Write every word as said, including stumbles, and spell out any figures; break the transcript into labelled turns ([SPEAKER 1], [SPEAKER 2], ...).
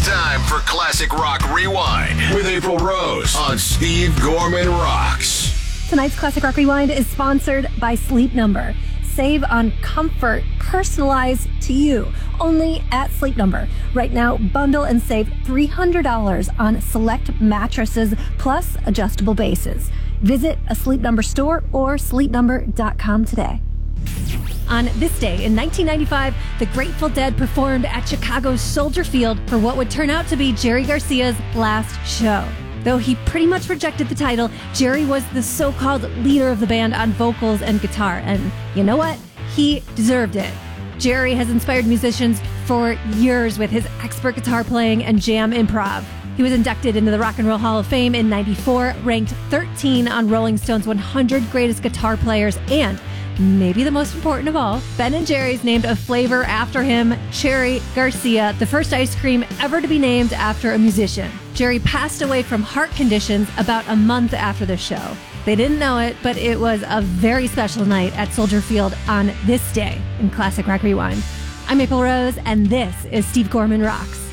[SPEAKER 1] time for Classic Rock Rewind with April Rose on Steve Gorman Rocks.
[SPEAKER 2] Tonight's Classic Rock Rewind is sponsored by Sleep Number. Save on comfort personalized to you only at Sleep Number. Right now, bundle and save three hundred dollars on select mattresses plus adjustable bases. Visit a Sleep Number store or sleep number dot com today. On this day in nineteen ninety-five, the Grateful Dead performed at Chicago's Soldier Field for what would turn out to be Jerry Garcia's last show. Though he pretty much rejected the title, Jerry was the so-called leader of the band on vocals and guitar, and you know what? He deserved it. Jerry has inspired musicians for years with his expert guitar playing and jam improv. He was inducted into the Rock and Roll Hall of Fame in ninety-four, ranked thirteen on Rolling Stone's one hundred Greatest Guitar Players, and maybe the most important of all, Ben and Jerry's named a flavor after him, Cherry Garcia, the first ice cream ever to be named after a musician. Jerry passed away from heart conditions about a month after the show. They didn't know it, but it was a very special night at Soldier Field on this day in Classic Rock Rewind. I'm April Rose, and this is Steve Gorman Rocks.